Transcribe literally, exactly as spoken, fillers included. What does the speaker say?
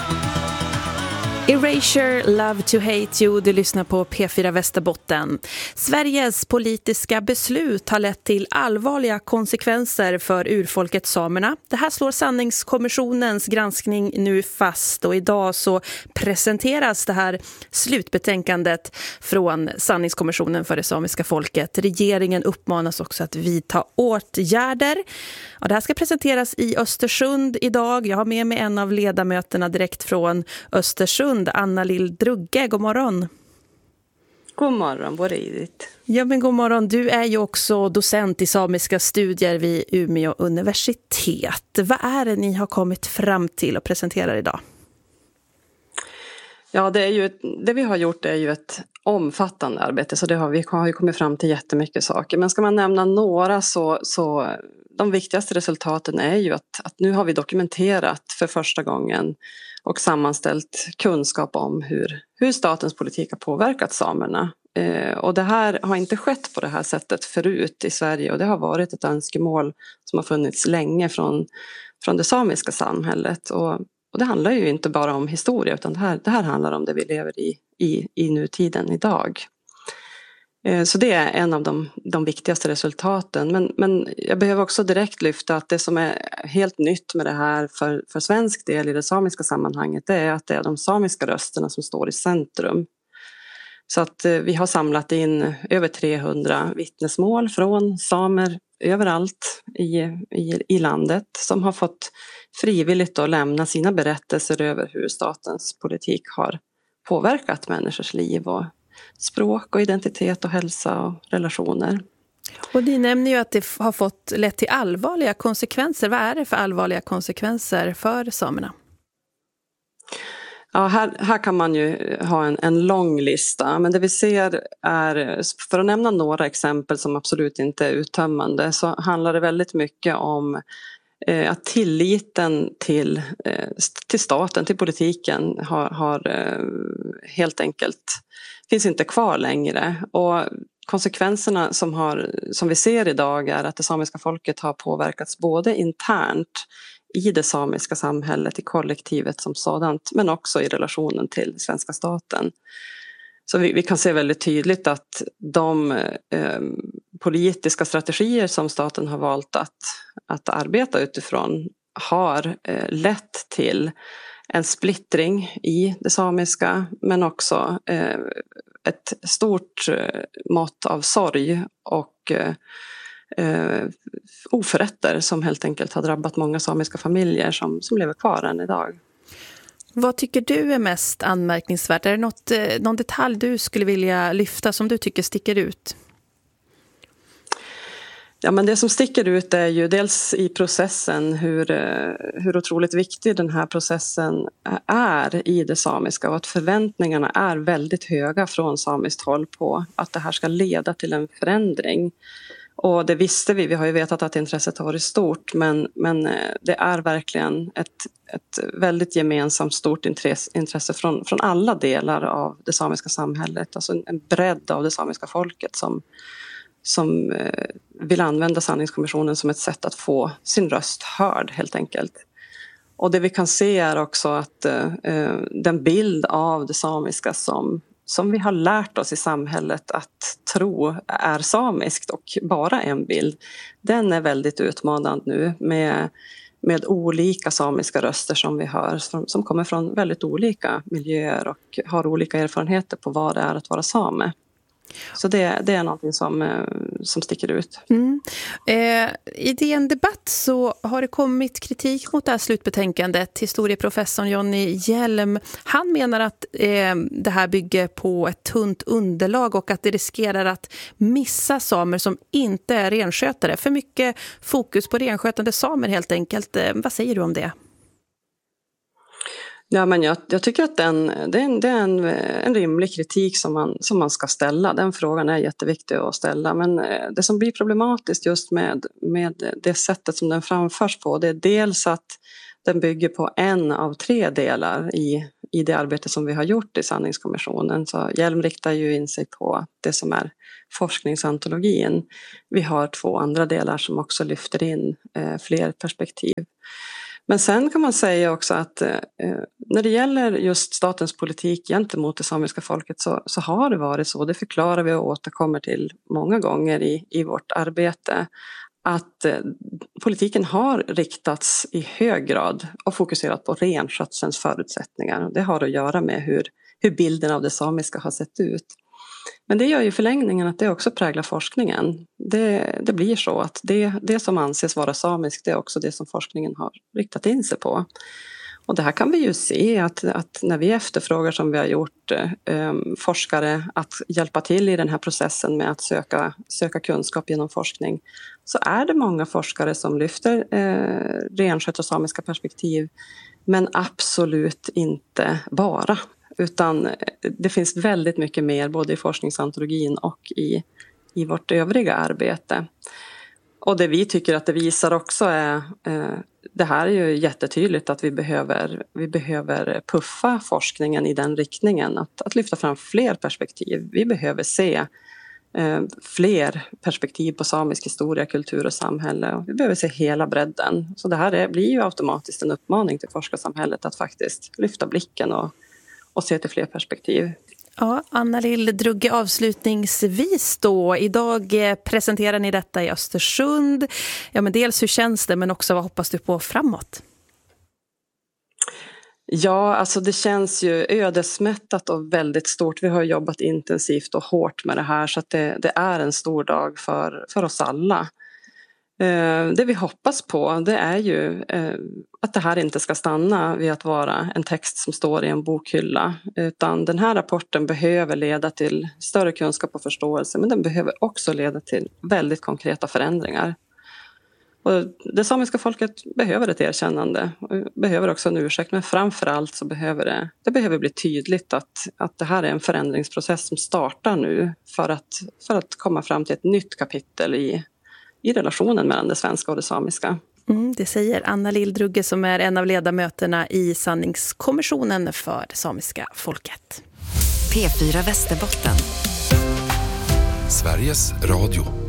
Erasure, Love to Hate You, du lyssnar på P fyra Västerbotten. Sveriges politiska beslut har lett till allvarliga konsekvenser för urfolket samerna. Det här slår Sanningskommissionens granskning nu fast, och idag så presenteras det här slutbetänkandet från Sanningskommissionen för det samiska folket. Regeringen uppmanas också att vidta åtgärder. Ja, det här ska presenteras i Östersund idag. Jag har med mig en av ledamöterna direkt från Östersund, Anna Lill Drugge. God morgon. God morgon, både Edith. Ja, men god morgon. Du är ju också docent i samiska studier vid Umeå universitet. Vad är det ni har kommit fram till och presenterar idag? Ja, det, är ju ett, det vi har gjort är ju ett omfattande arbete, så det har vi har ju kommit fram till jättemycket saker. Men ska man nämna några så, så de viktigaste resultaten är ju att, att nu har vi dokumenterat för första gången och sammanställt kunskap om hur, hur statens politik har påverkat samerna. Eh, och det här har inte skett på det här sättet förut i Sverige, och det har varit ett önskemål som har funnits länge från, från det samiska samhället. Och, och det handlar ju inte bara om historia, utan det här, det här handlar om det vi lever i, i, i nutiden idag. Så det är en av de, de viktigaste resultaten. Men, men jag behöver också direkt lyfta att det som är helt nytt med det här för, för svensk del i det samiska sammanhanget, det är att det är de samiska rösterna som står i centrum. Så att vi har samlat in över trehundra vittnesmål från samer överallt i, i, i landet som har fått frivilligt då lämna sina berättelser över hur statens politik har påverkat människors liv och språk och identitet och hälsa och relationer. Och ni nämner ju att det har fått lett till allvarliga konsekvenser. Vad är det för allvarliga konsekvenser för samerna? Ja, här, här kan man ju ha en, en lång lista, men det vi ser är, för att nämna några exempel som absolut inte är uttömmande, så handlar det väldigt mycket om eh, att tilliten till, eh, till staten, till politiken har, har eh, helt enkelt finns inte kvar längre, och konsekvenserna som, har, som vi ser idag är att det samiska folket har påverkats både internt i det samiska samhället, i kollektivet som sådant, men också i relationen till svenska staten. Så vi, vi kan se väldigt tydligt att de eh, politiska strategier som staten har valt att, att arbeta utifrån har eh, lett till en splittring i det samiska, men också eh, ett stort eh, mått av sorg och eh, oförrätter som helt enkelt har drabbat många samiska familjer som, som lever kvar än idag. Vad tycker du är mest anmärkningsvärt? Är det något, eh, någon detalj du skulle vilja lyfta som du tycker sticker ut? Ja, men det som sticker ut är ju dels i processen hur, hur otroligt viktig den här processen är i det samiska, och att förväntningarna är väldigt höga från samiskt håll på att det här ska leda till en förändring. Och det visste vi, vi har ju vetat att intresset har varit stort, men, men det är verkligen ett, ett väldigt gemensamt stort intresse, intresse från, från alla delar av det samiska samhället, alltså en, en bredd av det samiska folket som som vill använda Sanningskommissionen som ett sätt att få sin röst hörd helt enkelt. Och det vi kan se är också att eh, den bild av det samiska som, som vi har lärt oss i samhället att tro är samiskt och bara en bild, den är väldigt utmanad nu med, med olika samiska röster som vi hör, som, som kommer från väldigt olika miljöer och har olika erfarenheter på vad det är att vara same. Så det, det är något som, som sticker ut. Mm. Eh, I D N Debatt så har det kommit kritik mot det här slutbetänkandet. Historieprofessorn Johnny Hjelm, han menar att eh, det här bygger på ett tunt underlag och att det riskerar att missa samer som inte är renskötare. För mycket fokus på renskötande samer helt enkelt. Eh, vad säger du om det? Ja, men jag, jag tycker att den, det är, en, det är en, en rimlig kritik som man, som man ska ställa. Den frågan är jätteviktig att ställa. Men det som blir problematiskt just med, med det sättet som den framförs på, det är dels att den bygger på en av tre delar i, i det arbete som vi har gjort i Sanningskommissionen. Så Hjelm riktar ju in sig på det som är forskningsantologin. Vi har två andra delar som också lyfter in eh, fler perspektiv. Men sen kan man säga också att eh, när det gäller just statens politik gentemot det samiska folket så, så har det varit så, det förklarar vi och återkommer till många gånger i, i vårt arbete, att eh, politiken har riktats i hög grad och fokuserat på renskötselns förutsättningar. Det har att göra med hur, hur bilden av det samiska har sett ut. Men det gör ju förlängningen att det också präglar forskningen. Det, det blir så att det, det som anses vara samiskt, det är också det som forskningen har riktat in sig på. Och det här kan vi ju se att, att när vi efterfrågar, som vi har gjort, eh, forskare att hjälpa till i den här processen med att söka, söka kunskap genom forskning, så är det många forskare som lyfter eh, rensköt och samiska perspektiv, men absolut inte bara. Utan det finns väldigt mycket mer både i forskningsantologin och i, i vårt övriga arbete. Och det vi tycker att det visar också är, eh, det här är ju jättetydligt att vi behöver, vi behöver puffa forskningen i den riktningen. Att, att lyfta fram fler perspektiv. Vi behöver se eh, fler perspektiv på samisk historia, kultur och samhälle. Och vi behöver se hela bredden. Så det här är, blir ju automatiskt en uppmaning till forskarsamhället att faktiskt lyfta blicken och och se till fler perspektiv. Ja, Anna-Lill Drugge, avslutningsvis då. Idag presenterar ni detta i Östersund. Ja, men dels hur känns det, men också vad hoppas du på framåt? Ja, alltså det känns ju ödesmättat och väldigt stort. Vi har jobbat intensivt och hårt med det här, så att det, det är en stor dag för, för oss alla. Det vi hoppas på, det är ju att det här inte ska stanna vid att vara en text som står i en bokhylla, utan den här rapporten behöver leda till större kunskap och förståelse, men den behöver också leda till väldigt konkreta förändringar. Och det samiska folket behöver ett erkännande och behöver också en ursäkt, men framförallt så behöver det, det behöver bli tydligt att, att det här är en förändringsprocess som startar nu för att, för att komma fram till ett nytt kapitel i i relationen mellan det svenska och det samiska. Mm, det säger Anna-Lill Drugge som är en av ledamöterna i sanningskommissionen för det samiska folket. P fyra Västerbotten. Sveriges Radio.